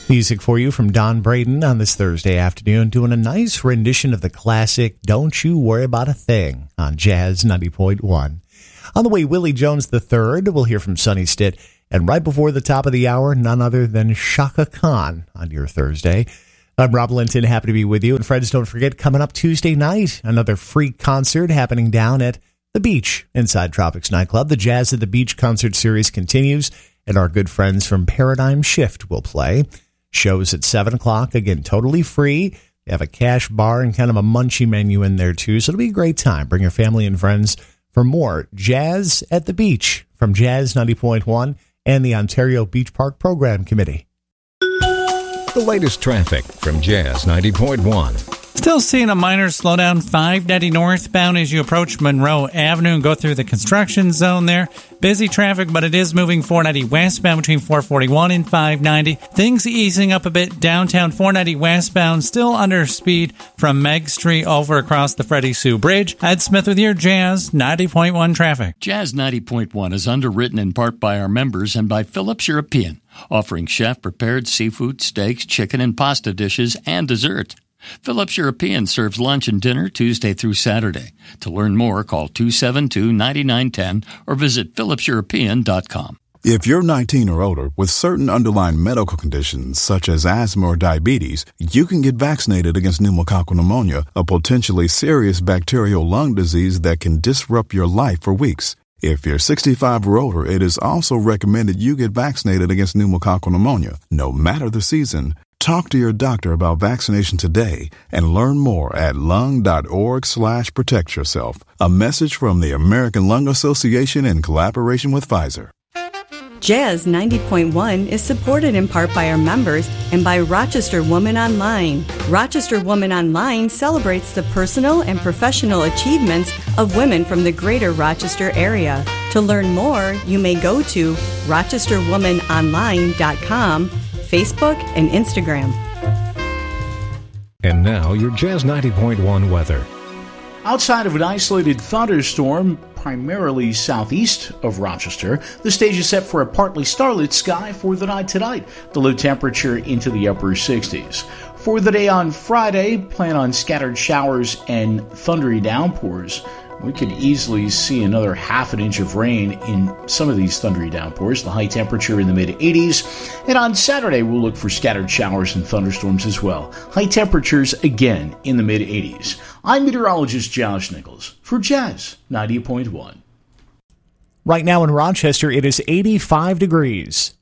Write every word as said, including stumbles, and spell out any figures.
Music for you from Don Braden on this Thursday afternoon, doing a nice rendition of the classic Don't You Worry About a Thing on Jazz ninety point one. On the way, Willie Jones the third, we'll hear from Sonny Stitt, and right before the top of the hour, none other than Shaka Khan on your Thursday. I'm Rob Linton, happy to be with you. And friends, don't forget, coming up Tuesday night, another free concert happening down at The Beach inside Tropics Nightclub. The Jazz at the Beach concert series continues, and our good friends from Paradigm Shift will play. Shows at seven o'clock, again, totally free. They have a cash bar and kind of a munchy menu in there, too, so it'll be a great time. Bring your family and friends for more Jazz at the Beach from Jazz ninety point one and the Ontario Beach Park Program Committee. The latest traffic from Jazz ninety point one. Still seeing a minor slowdown five ninety northbound as you approach Monroe Avenue and go through the construction zone there. Busy traffic, but it is moving four ninety westbound between four forty-one and five ninety. Things easing up a bit downtown. four ninety westbound still under speed from Meg Street over across the Freddie Sue Bridge. Ed Smith with your Jazz ninety point one traffic. Jazz ninety point one is underwritten in part by our members and by Phillips European, offering chef-prepared seafood, steaks, chicken, and pasta dishes, and dessert. Phillips European serves lunch and dinner Tuesday through Saturday. To learn more, call two seven two, nine nine one zero or visit phillips european dot com. If you're nineteen or older with certain underlying medical conditions such as asthma or diabetes, you can get vaccinated against pneumococcal pneumonia, a potentially serious bacterial lung disease that can disrupt your life for weeks. If you're sixty-five or older, it is also recommended you get vaccinated against pneumococcal pneumonia, no matter the season. Talk to your doctor about vaccination today and learn more at lung.org slash protect yourself. A message from the American Lung Association in collaboration with Pfizer. Jazz ninety point one is supported in part by our members and by Rochester Woman Online. Rochester Woman Online celebrates the personal and professional achievements of women from the greater Rochester area. To learn more, you may go to rochester woman online dot com, Facebook, and Instagram. And now, your Jazz ninety point one weather. Outside of an isolated thunderstorm, primarily southeast of Rochester, the stage is set for a partly starlit sky for the night tonight. The low temperature into the upper sixties. For the day on Friday, plan on scattered showers and thundery downpours. We could easily see another half an inch of rain in some of these thundery downpours. The high temperature in the mid-eighties. And on Saturday, we'll look for scattered showers and thunderstorms as well. High temperatures again in the mid-eighties. I'm meteorologist Josh Nichols for Jazz ninety point one. Right now in Rochester, it is eighty-five degrees.